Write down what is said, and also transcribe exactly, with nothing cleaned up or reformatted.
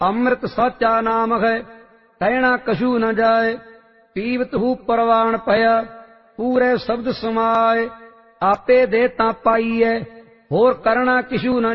ਅੰਮ੍ਰਿਤ ਸਾਚਾ ਨਾਮ ਹੈ, ਕਹਿਣਾ ਕਛੂ ਨ ਜਾਏ। ਪੀਵਤ ਹੂ ਪ੍ਰਵਾਣ ਭਇਆ, ਪੂਰੇ ਸ਼ਬਦ ਸਮਾਏ। ਆਪੇ ਦੇ ਤਾਂ ਪਾਈਐ, ਹੋਰ ਕਰਣਾ ਕਿਛੂ ਨ